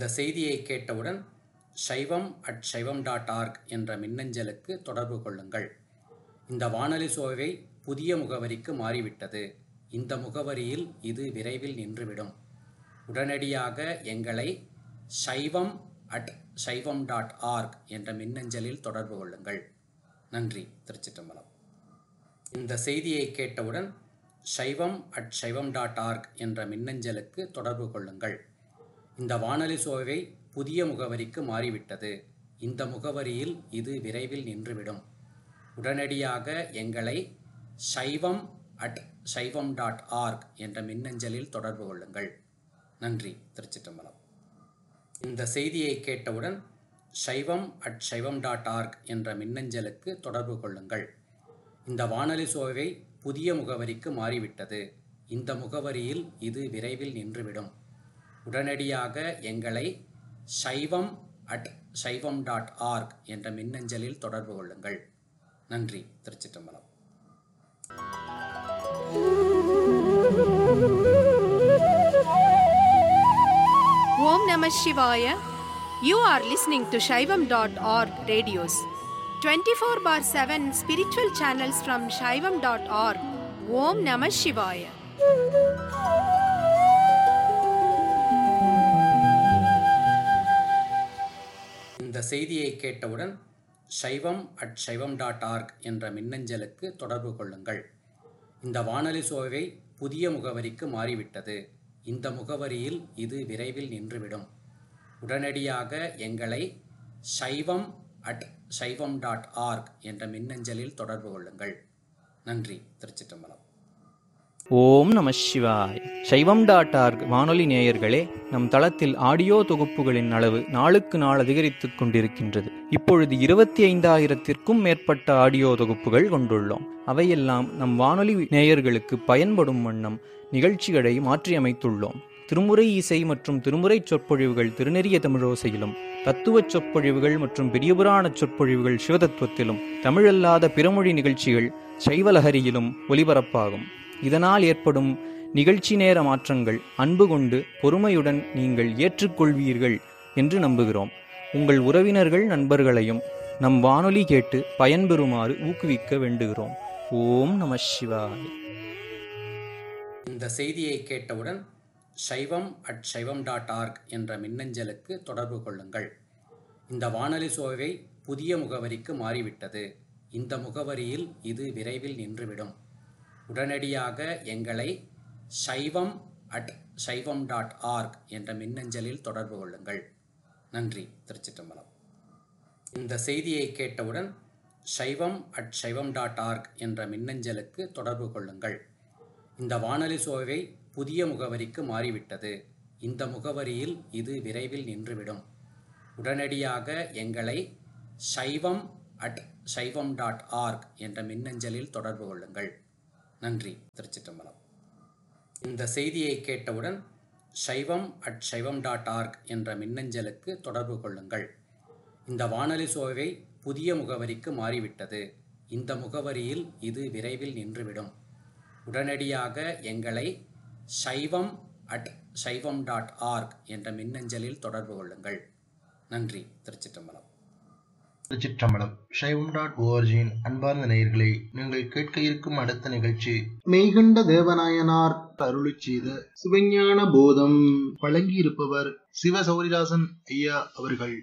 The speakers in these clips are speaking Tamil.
இந்த செய்தியை கேட்டவுடன் shaivam@shaivam.org என்ற மின்னஞ்சலுக்கு தொடர்பு கொள்ளுங்கள். இந்த வானொலி சோவை புதிய முகவரிக்கு மாறிவிட்டது. இந்த முகவரியில் இது விரைவில் நின்றுவிடும். உடனடியாக எங்களை shaivam@shaivam.org என்ற மின்னஞ்சலில் தொடர்பு கொள்ளுங்கள். நன்றி. திருச்சிற்றம்பலம். இந்த செய்தியை கேட்டவுடன் shaivam@shaivam.org என்ற மின்னஞ்சலுக்கு தொடர்பு கொள்ளுங்கள். இந்த வானொலி சோவை புதிய முகவரிக்கு மாறிவிட்டது. இந்த முகவரியில் இது விரைவில் நின்றுவிடும். உடனடியாக எங்களை shaivam@shaivam.org என்ற மின்னஞ்சலில் தொடர்பு கொள்ளுங்கள். நன்றி. திருச்சிற்றம்பலம். இந்த செய்தியை கேட்டவுடன் shaivam@shaivam.org என்ற மின்னஞ்சலுக்கு தொடர்பு கொள்ளுங்கள். இந்த வானொலி சோவை புதிய முகவரிக்கு மாறிவிட்டது. இந்த முகவரியில் இது விரைவில் நின்றுவிடும். உடனடியாக எங்களை shaivam@shaivam.org என்ற மின்னஞ்சலில் தொடர்பு கொள்ளுங்கள். நன்றி. திருச்சிற்றம்பலம். Om Namah Shivaya. You are listening to Shaivam.org radios. 24/7 spiritual channels from Shaivam.org. Om Namah Shivaya. இந்த செய்தியை கேட்டவுடன் shaivam@shaivam.org என்ற மின்னஞ்சலுக்கு தொடர்பு கொள்ளுங்கள். இந்த வானொலி சோவை புதிய முகவரிக்கு மாறிவிட்டது. இந்த முகவரியில் இது விரைவில் நின்றுவிடும். உடனடியாக எங்களை shaivam@shaivam.org என்ற மின்னஞ்சலில் தொடர்பு கொள்ளுங்கள். நன்றி. திருச்சிற்றம்பலம். ஓம் நம சிவாய். சைவம்.org வானொலி நேயர்களே, நம் தளத்தில் ஆடியோ தொகுப்புகளின் அளவு நாளுக்கு நாள் அதிகரித்துக் கொண்டிருக்கின்றது. இப்பொழுது 25,000-த்திற்கும் மேற்பட்ட ஆடியோ தொகுப்புகள் கொண்டுள்ளோம். அவையெல்லாம் நம் வானொலி நேயர்களுக்கு பயன்படும் வண்ணம் நிகழ்ச்சிகளை மாற்றியமைத்துள்ளோம். திருமுறை இசை மற்றும் திருமுறை சொற்பொழிவுகள் திருநெறிய தமிழோசையிலும், தத்துவச் சொற்பொழிவுகள் மற்றும் பெரியபுராண சொற்பொழிவுகள் சிவதத்துவத்திலும், தமிழல்லாத பிறமொழி நிகழ்ச்சிகள் சைவலஹரியிலும் ஒலிபரப்பாகும். இதனால் ஏற்படும் நிகழ்ச்சி நேர மாற்றங்கள் அன்பு கொண்டு பொறுமையுடன் நீங்கள் ஏற்றுக்கொள்வீர்கள் என்று நம்புகிறோம். உங்கள் உறவினர்கள் நண்பர்களையும் நம் வானொலி கேட்டு பயன்பெறுமாறு ஊக்குவிக்க வேண்டுகிறோம். ஓம் நம சிவாய். இந்த செய்தியை கேட்டவுடன் shaivam@shaivam.org என்ற மின்னஞ்சலுக்கு தொடர்பு கொள்ளுங்கள். இந்த வானொலி சோவை புதிய முகவரிக்கு மாறிவிட்டது. இந்த முகவரியில் இது விரைவில் நின்றுவிடும். உடனடியாக எங்களை shaivam@shaivam.org என்ற மின்னஞ்சலில் தொடர்பு கொள்ளுங்கள். நன்றி. திருச்சிற்றம்பலம். இந்த செய்தியை கேட்டவுடன் shaivam@shaivam.org என்ற மின்னஞ்சலுக்கு தொடர்பு கொள்ளுங்கள். இந்த வானொலி சோவை புதிய முகவரிக்கு மாறிவிட்டது. இந்த முகவரியில் இது விரைவில் நின்றுவிடும். உடனடியாக எங்களை shaivam@shaivam.org என்ற மின்னஞ்சலில் தொடர்பு கொள்ளுங்கள். நன்றி. திருச்சிற்றம்பலம். இந்த செய்தியை கேட்டவுடன் shaivam@shaivam.org என்ற மின்னஞ்சலுக்கு தொடர்பு கொள்ளுங்கள். இந்த வானொலி சோவை புதிய முகவரிக்கு மாறிவிட்டது. இந்த முகவரியில் இது விரைவில் நின்றுவிடும். உடனடியாக எங்களை shaivam@shaivam.org என்ற மின்னஞ்சலில் தொடர்பு கொள்ளுங்கள். நன்றி. திருச்சிற்றம்பலம். திருச்சிற்றம்பலம். சைவம்.org அன்பார்ந்த நேயர்களே, நீங்கள் கேட்க இருக்கும் அடுத்த நிகழ்ச்சி மெய்கண்ட தேவநாயனார் அருளிச் செய்த சிவஞான போதம். வழங்கியிருப்பவர் சிவ சௌரிதாசன் ஐயா அவர்கள்.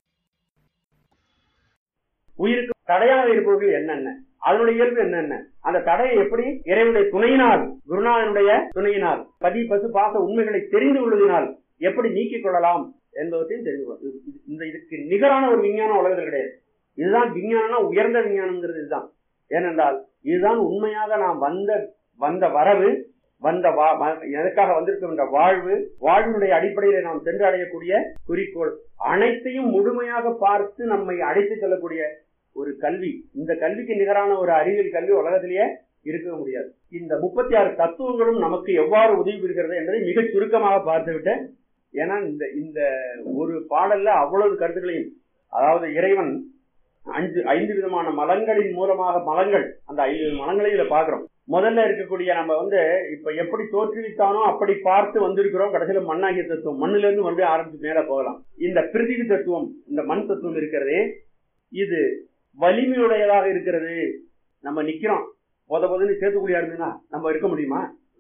உயிருக்கு தடையாக இருப்பவர்கள் என்னென்ன, அதனுடைய இயல்பு என்னென்ன, அந்த தடையை எப்படி இறைவனுடைய துணையினால், குருநாதனுடைய துணையினால், பதி பசு பாச உண்மைகளை தெரிந்து கொள்வதனால் எப்படி நீக்கிக் கொள்ளலாம் என்பதையும் தெரிந்து கொள்ளும். இதுக்கு நிகரான ஒரு விஞ்ஞானம் உலகத்தில் கிடையாது. இதுதான் விஞ்ஞானம்னா உயர்ந்த விஞ்ஞானம்ங்கிறது இதுதான். ஏனென்றால் இதுதான் உண்மையாக நாம் வந்த வரவு, எதற்காக வந்திருக்கின்ற வாழ்வினுடைய அடிப்படையில நாம் சென்று அடையக்கூடிய குறிக்கோள் அனைத்தையும் முழுமையாக பார்த்து நம்மை அழைத்து செல்லக்கூடிய ஒரு கல்வி. இந்த கல்விக்கு நிகரான ஒரு அறிவியல் கல்வி உலகத்திலேயே இருக்க முடியாது. இந்த 36 தத்துவங்களும் நமக்கு எவ்வாறு உதவி புரிகிறது என்பதை மிக சுருக்கமாக பார்த்துவிட்டு, ஏன்னா இந்த ஒரு பாடல்ல அவ்வளவு கருத்துக்களையும், அதாவது இறைவன் 5 விதமான மலங்களின் மூலமாக, மலங்கள் அந்த 5 மலங்களையும் இதை பார்க்கிறோம். முதல்ல இருக்கக்கூடிய நம்ம இப்ப எப்படி தோற்றுவித்தானோ அப்படி பார்த்து வந்திருக்கிறோம். கடைசியில மண்ணாகிய தத்துவம், மண்ணுல இருந்து மறுபடியும் ஆரம்பிச்சு மேல போகலாம். இந்த பிரிதிவி தத்துவம், இந்த மண் தத்துவம் இருக்கிறதே, இது வலிமையுடையதாக இருக்கிறது. நம்ம நிக்கிறோம், போதுன்னு சேர்த்துக்குடியா இருந்ததுன்னா நம்ம இருக்க முடியுமா?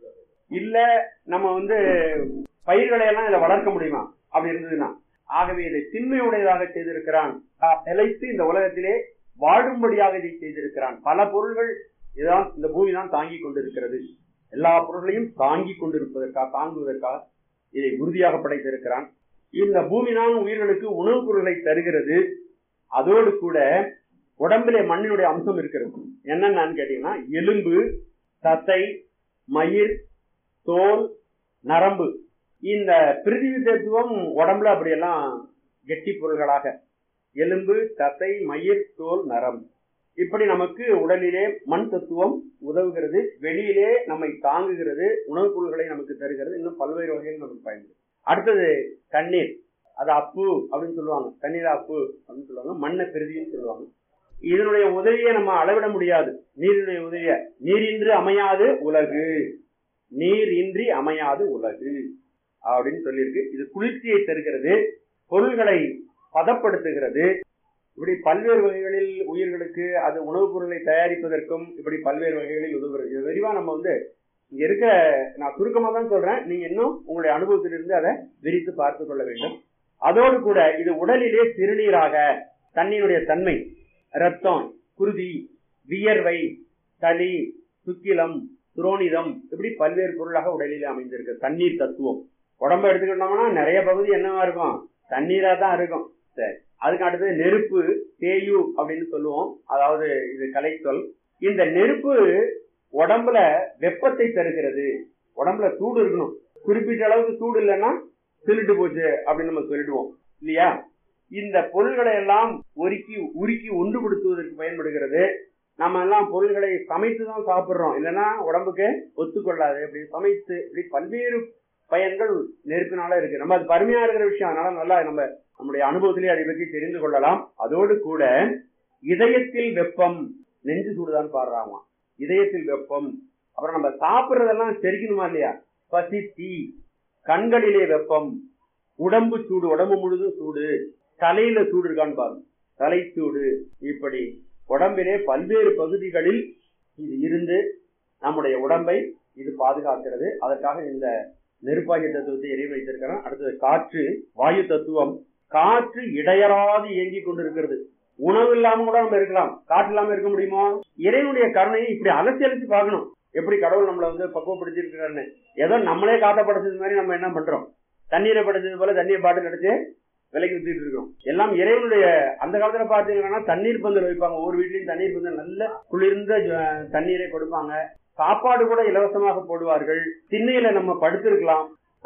இல்ல நம்ம பயிர்களை எல்லாம் இதை வளர்க்க முடியுமா? அப்படி இருந்ததுன்னா, ஆகவே இதை திண்மையுடையதாக செய்திருக்கிறான். நிலைத்து இந்த உலகத்திலே வாழும்படியாக இதை செய்திருக்கிறான். பல பொருள்கள் இதான் இந்த பூமி தான் தாங்கி கொண்டிருக்கிறது. எல்லா பொருள்களையும் தாங்கி கொண்டிருப்பதற்காக, தாங்குவதற்காக இதை உறுதியாக படைத்திருக்கிறான். இந்த பூமி தான் உயிர்களுக்கு உணவுப் பொருள்களை தருகிறது. அதோடு கூட உடம்பிலே மண்ணினுடைய அம்சம் இருக்கிறது. என்னன்னு கேட்டீங்கன்னா, எலும்பு, தசை, மயிர், தோல், நரம்பு. இந்த பிரிதிவி தத்துவம் உடம்புல அப்படியெல்லாம் கெட்டி பொருள்களாக எலும்பு, தசை, மயிர், தோல், நரம்பு, இப்படி நமக்கு உடலிலே மண் தத்துவம் உதவுகிறது. வெளியிலே நம்மை தாங்குகிறது, உணவுப் பொருள்களை நமக்கு தருகிறது. இன்னும் பல்வேறு வகைகள் நமக்கு பயன்படுது. அடுத்தது தண்ணீர், அது அப்பு அப்படின்னு சொல்லுவாங்க. தண்ணீர் அப்பு அப்படின்னு சொல்லுவாங்க. மண்ணை பிரிதின்னு சொல்லுவாங்க. இதனுடைய உதவியை நம்ம அளவிட முடியாது. நீரினுடைய உதவிய, நீரின்றி அமையாது உலகு, நீர் இன்றி அமையாது உலகு அப்படின்னு சொல்லியிருக்கு. இது குளிர்ச்சியை தருகிறது, பொருள்களை பதப்படுத்துகிறது. இப்படி பல்வேறு வகைகளில் உயிர்களுக்கு அது உணவுப் பொருளை தயாரிப்பதற்கும் இப்படி பல்வேறு வகைகளில் உதவுகிறது. இது விரிவா நம்ம இங்க இருக்க, நான் சுருக்கமா தான் சொல்றேன், நீங்க இன்னும் உங்களுடைய அனுபவத்திலிருந்து அதை விரித்து பார்த்து கொள்ள வேண்டும். அதோடு கூட இது உடலிலே சிறுநீராக, தண்ணீருடைய தன்மை, ரத்தம், குருதி, வியர்வை, சளி, சுக்கிலம், துரோணிதம், இப்படி பல்வேறு பொருளாக உடலிலே அமைந்திருக்கு தண்ணீர் தத்துவம். உடம்ப எடுத்துக்கிட்டோம்னா நிறைய பகுதி என்னவா இருக்கும்? தண்ணீரா தான் இருக்கும். சரி, அதுக்கு அடுத்தது நெருப்பு, தேயு அப்படின்னு சொல்லுவோம். அதாவது இது கலைச்சொல். இந்த நெருப்பு உடம்புல வெப்பத்தை தருகிறது. உடம்புல சூடு இருக்கணும். குறிப்பிட்ட அளவுக்கு சூடு இல்லைன்னா திருட்டு போச்சு அப்படின்னு நம்ம சொல்லிடுவோம் இல்லையா? இந்த பொருள்களை எல்லாம் உருக்கி ஒன்றுபடுத்துவதற்கு பயன்படுகிறது. நம்ம எல்லாம் பொருள்களை சமைத்து தான் சாப்பிடுறோம், இல்லைன்னா உடம்புக்கு ஒத்துக்கொள்ளாது. அப்படி சமைத்து இப்படி பல்வேறு பயன்கள் நெருப்பினால இருக்கு. நம்ம அது பருமையா இருக்கிற விஷயம், அதனால நல்லா நம்முடைய அனுபவத்திலேயே அதை பற்றி தெரிந்து கொள்ளலாம். அதோடு கூட இதயத்தில் வெப்பம், நெஞ்சு சூடுதான் பாடுறாங்க. இதயத்தில் வெப்பம். அப்புறம் நம்ம சாப்பிட்றதெல்லாம் செரிக்கணுமா இல்லையா? பசி, தீ, கண்களிலே வெப்பம், உடம்பு சூடு, உடம்பு முழுதும் சூடு, தலையில சூடு இருக்கான்னு பாருங்க, தலை சூடு. இப்படி உடம்பிலே பல்வேறு பகுதிகளில் இது இருந்து நம்முடைய உடம்பை இது பாதுகாக்கிறது. அதற்காக இந்த நெருப்பாகிய தத்துவத்தை இறைவன் வைத்திருக்கிறான். அடுத்தது காற்று, வாயு தத்துவம். காற்று இடையறாது இயங்கி கொண்டிருக்கிறது. உணவு இல்லாம கூட நம்ம இருக்கலாம், காற்று இல்லாம இருக்க முடியுமோ? இறைவனுடைய கருணையை இப்படி அலசி பார்க்கணும். எப்படி கடவுள் நம்மளை பக்குவப்படுத்திருக்கிறாருன்னு. ஏதோ நம்மளே காத்தப்படுத்தது மாதிரி நம்ம என்ன பண்றோம்? தண்ணீரை படைச்சது போல தண்ணீரை பாட்டில் அடிச்சு விலைக்கு வித்துட்டு இருக்கோம். எல்லாம் இறைவனுடைய. அந்த காலத்துல பாத்தீங்கன்னா தண்ணீர் பந்தல் வைப்பாங்க. ஒவ்வொரு வீட்லயும் தண்ணீர் பந்தல், நல்ல குளிர்ந்த தண்ணீரை கொடுப்பாங்க. சாப்பாடு கூட இலவசமாக போடுவார்கள். திண்ணையில நம்ம படுத்திருக்கலாம்.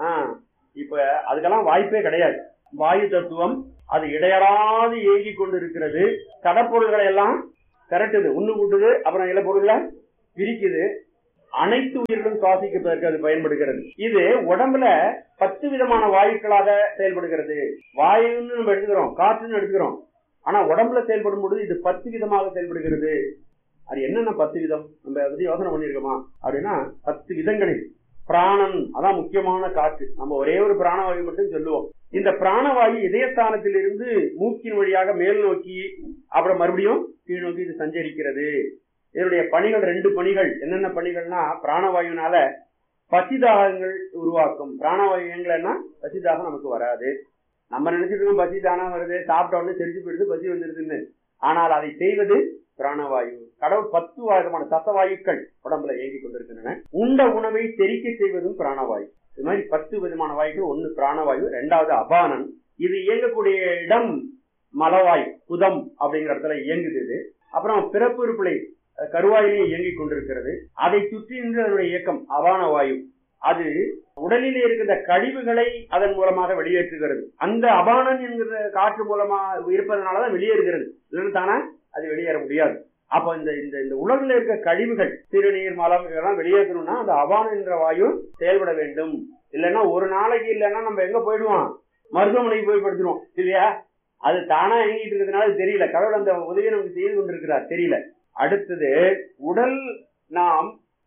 இப்ப அதுக்கெல்லாம் வாய்ப்பே கிடையாது. வாயு தத்துவம் அது இடையறாது இயங்கி கொண்டு இருக்கிறது. கடப்பொருள்களை எல்லாம் திரட்டுது, உண்ணு கூட்டுது, அப்புறம் இல பொருள்களை பிரிக்குது. அனைத்து உயிர்களும் சுவாசிப்பதற்கு அது பயன்படுகிறது. இது உடம்புல 10 விதமான வாயுக்களாக செயல்படுகிறது. வாயுன்னு நம்ம எடுத்துக்கிறோம், காற்றுன்னு எடுத்துக்கிறோம். ஆனா உடம்புல செயல்படும் பொழுது இது 10 விதமாக செயல்படுகிறது. அது என்னென்ன 10 விதம் நம்ம அதை பத்தி யோசனை பண்ணிருக்கோமா அப்படின்னா, 10 விதங்களில் பிராணன் அதான் முக்கியமான காற்று. நம்ம ஒரே ஒரு பிராணவாயு மட்டும் சொல்லுவோம். இந்த பிராணவாயு இதயஸ்தானத்தில் இருந்து மூக்கின் வழியாக மேல் நோக்கி அப்புறம் மறுபடியும் கீழ் நோக்கி இது சஞ்சரிக்கிறது. இதனுடைய பணிகள் 2 பணிகள். என்னென்ன பணிகள்னா, பிராணவாயுனால பசிதாகங்கள் உருவாக்கும். பிராணவாயு இயங்கலைன்னா பசிதாகம் நமக்கு வராது. நம்ம நினைச்சிட்டு இருக்கோம் பசி தானா வருது, சாப்பிட்ட உடனே தெரிஞ்சு போயிடுது, பசி வந்துருதுன்னு. ஆனால் அதை செய்வது பிராணவாயு. கடவுள் 10 விதமான தசவாயுக்கள் உடம்புல இயங்கி கொண்டிருக்கின்றன. உண்ட உணவை செரிக்க செய்வதும் பிராணவாயு. இது மாதிரி 10 விதமான வாயுக்கள். 1 பிராணவாயு, 2வது அபானன். இது இயங்கக்கூடிய இடம் மலவாய், புதம் அப்படிங்கிற இடத்துல இயங்குது. அப்புறம் பிறப்பு உறுப்புலை கருவாயிலே இயங்கிக் கொண்டிருக்கிறது. அதை சுற்றி நின்று அதனுடைய இயக்கம் அபான வாயு. அது உடலிலே இருக்கின்ற கழிவுகளை அதன் மூலமாக வெளியேற்றுகிறது. அந்த அபானன் என்கிற காற்று மூலமா இருப்பதனாலதான் வெளியேறுகிறது. தானே அது வெளியேற முடியாது. அப்ப இந்த இந்த உலகில் இருக்க கழிவுகள், சிறுநீர், மலம் இதெல்லாம் வெளியேற்றணும்னா அந்த அபானன் என்ற வாயு செயல்பட வேண்டும். இல்லைன்னா ஒரு நாளைக்கு இல்லைன்னா நம்ம எங்க போயிடுவோம்? மருத்துவமனைக்கு போய் படுத்துருவோம் இல்லையா? அது தானா இயங்கிட்டு இருக்கிறதுனால தெரியல. கடவுள் அந்த உதவியை நமக்கு செய்து கொண்டிருக்கிறார், தெரியல. அடுத்தது உடல் நாம்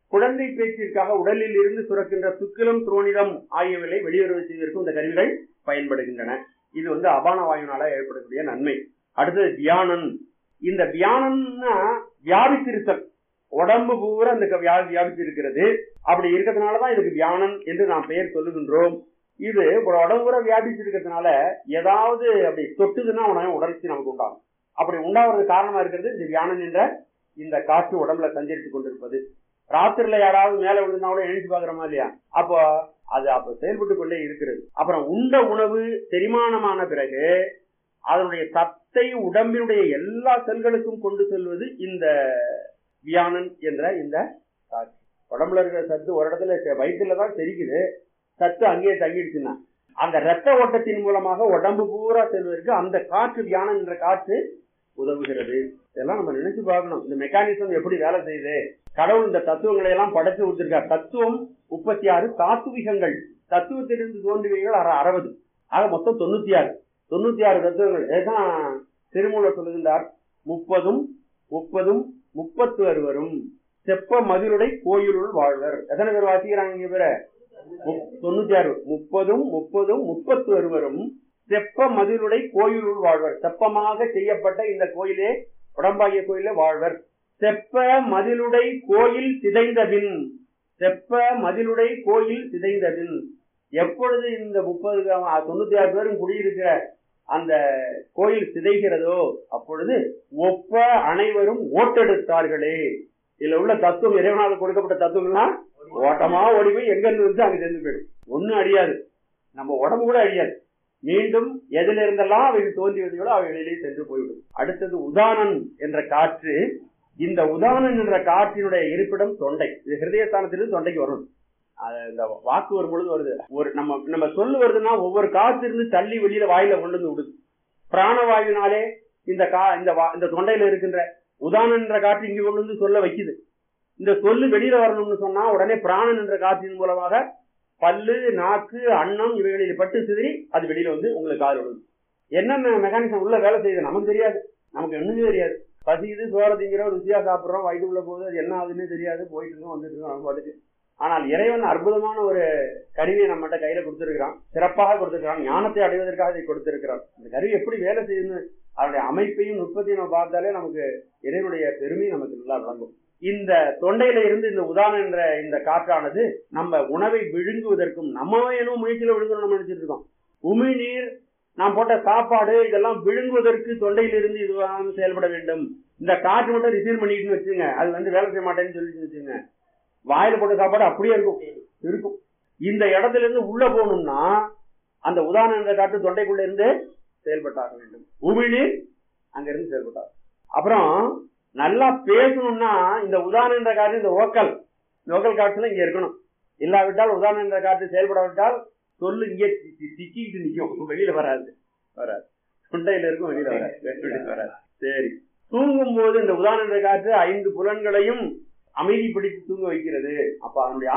குழந்தை பேச்சிற்காக உடலில் இருந்து சுரக்கின்ற சுக்கிலம் துரோணிதம் ஆகியவைகளை வெளியுறவு செய்வதற்கும் இந்த கருவிகள் பயன்படுகின்றன. இது அபான வாயுனால ஏற்படக்கூடிய நன்மை. அடுத்தது வியானன். இந்த வியானன்னா வியாபித்திருத்தல், உடம்பு பூரா இந்த வியாபித்து இருக்கிறது. அப்படி இருக்கிறதுனாலதான் இதுக்கு வியானன் என்று நாம் பெயர் சொல்லுகின்றோம். இது உடம்பு பூரா வியாபித்து இருக்கிறதுனால ஏதாவது அப்படி தொட்டுதுன்னா உடற்சி நமக்கு உண்டாகும். அப்படி உண்டாவதுக்கு காரணமா இருக்கிறது இந்த வியானன் என்ற இந்த காற்று உடம்புல சஞ்சரித்துக் கொண்டிருப்பது. ராத்திரில யாராவது மேல விழுந்தா கூட எழுச்சி பாக்குறோமா இல்லையா? அப்ப செயல்பட்டு கொண்டே இருக்கிறது. அப்புறம் உண்ட உணவு செரிமானமான பிறகு அதனுடைய சத்தை உடம்பினுடைய எல்லா செல்களுக்கும் கொண்டு செல்வது இந்த வியானன் என்ற இந்த காற்று. உடம்புல இருக்கிற சத்து ஒரு இடத்துல வயிற்றுலதான் தெரிக்குது, சத்து அங்கேயே தங்கிடுச்சுன்னா அந்த இரத்த ஓட்டத்தின் மூலமாக உடம்பு பூரா செல்வதற்கு அந்த காற்று வியானன் என்ற காற்று உதவுகிறது. இதெல்லாம் நம்ம நினைச்சு பார்க்கணும். இந்த மெக்கானிசம் எப்படி வேலை செய்யுது. கடவுள் இந்த தத்துவங்களை எல்லாம் படைச்சு கொடுத்திருக்கார். தத்துவம் 36, தாத்துவிகங்கள் தத்துவத்திலிருந்து தோன்றியவைகள் 60. ஆக மொத்தம் 96 தத்துவங்கள். இதுதான் திருமூலர் சொல்லுகின்றார். 30 வருவரும் செப்ப மதிலுடை கோயிலுள் வாழ்வர். எத்தனை பேர் வாசிக்கிறாங்க இங்க பேர? 96. 30 வருவரும் செப்ப மதிலுடை கோயிலுள் வாழ்வர். செப்பமாக செய்யப்பட்ட இந்த கோயிலே, உடம்பாகிய கோயிலே வாழ்வர். செப்ப மதிலுடை கோயில் சிதைந்தபின், செப்ப மதிலுடை கோயில் சிதைந்தபின், எப்பொழுது இந்த 96 பேரும் குடியிருக்கிற அந்த கோயில் சிதைகிறதோ அப்பொழுது ஒப்ப அனைவரும் ஓட்டெடுத்தார்களே. இதுல உள்ள தத்துவம், இறைவனால் கொடுக்கப்பட்ட தத்துவம்லாம் ஓட்டமா ஓடி போய் எங்க இருந்து அங்க சேர்ந்து போயிடும். ஒன்னும் அழியாது, நம்ம உடம்பு கூட அழியாது. மீண்டும் எதில இருந்தெல்லாம் அவைகள் தோன்றியதையோடு அவைகளிலே சென்று போய்விடும். அடுத்தது உதானன் என்ற காற்று. இந்த உதானன் என்ற காற்றினுடைய இருப்பிடம் தொண்டை. இது ஹிருதயஸ்தானத்திலிருந்து தொண்டைக்கு வரணும். இந்த வாக்கு வரும் பொழுது வருது. நம்ம சொல்லு வருதுன்னா ஒவ்வொரு காற்று இருந்து தள்ளி வெளியில வாயில கொண்டு வந்து விடுது. பிராணவாயுனாலே இந்த தொண்டையில இருக்கின்ற உதானன் என்ற காற்று இங்க கொண்டு வந்து சொல்ல வைக்குது. இந்த சொல்லு வெளியில வரணும்னு சொன்னா உடனே பிராணன் என்ற காற்றின் மூலமாக பல்லு, நாக்கு, அன்னம் இவைகளில் பட்டு சிதறி அது வெளியில வந்து உங்களுக்கு காது விடுது. என்னென்ன மெக்கானிசம் உள்ள வேலை செய்யுது நமக்கு தெரியாது, நமக்கு ஒண்ணுமே தெரியாது. பசிக்குது, சோறதிங்கிறோம், ருசியா சாப்பிட்றோம், வயிற்றுக்குள்ள போகுது, அது என்ன ஆகுதுன்னு தெரியாது, போயிட்டு இருக்கோம், வந்துட்டு இருக்கோம், நம்ம பாட்டுக்கு. ஆனால் இறைவன் அற்புதமான ஒரு கருவியை நம்மகிட்ட கையில கொடுத்திருக்கிறான், சிறப்பாக கொடுத்திருக்கிறான், ஞானத்தை அடைவதற்காக இதை கொடுத்திருக்கிறான். இந்த கருவி எப்படி வேலை செய்யுதுன்னு அதனுடைய அமைப்பையும் நுட்பத்தையும் நம்ம பார்த்தாலே நமக்கு இறைவனுடைய பெருமை நமக்கு நல்லா விளங்கும். இந்த தொண்டையில இருந்து இந்த உதாரணம் என்ற இந்த காற்றானது நம்ம உணவை விழுங்குவதற்கும், நம்ம இன்னும் முயற்சியில விழுங்கணும் நம்ம நினைச்சிட்டு இருக்கோம். உமிழ்நீர், நாம் போட்ட சாப்பாடு, இதெல்லாம் விழுங்குவதற்கு தொண்டையிலிருந்து இதுவாக செயல்பட வேண்டும். இந்த காற்று மட்டும் ரிசீவ் பண்ணிட்டு வச்சுங்க, அது வந்து வேலை செய்ய மாட்டேன்னு சொல்லிட்டு வச்சுங்க, வாயில போட்ட சாப்பாடு அப்படியே இருக்கும். இந்த இடத்துல இருந்து உள்ள போகணும்னா அந்த உதாரணம் என்ற காற்று தொண்டைக்குள்ள இருந்து செயல்பட்டாக வேண்டும். உமிழ்நீர் அங்க இருந்து செயல்பட்டார். அப்புறம் நல்லா பேசணும்னா இந்த உதாரணம் என்ற காற்று, இந்த ஓக்கல் காற்றுல இங்க இருக்கணும். இல்லாவிட்டால் உதாரணம் என்ற காற்று செயல்படாவிட்டால் சொல்லு இங்கே சிக்கிட்டு நிற்கும், வெளியில வராது. தொண்டையில இருக்கும், வெளியில வராது. சரி, தூங்கும் போது இந்த உதாரண காற்று 5 புலன்களையும் அமைதிப்படுத்தி தூங்க வைக்கிறது. அப்ப அதனுடைய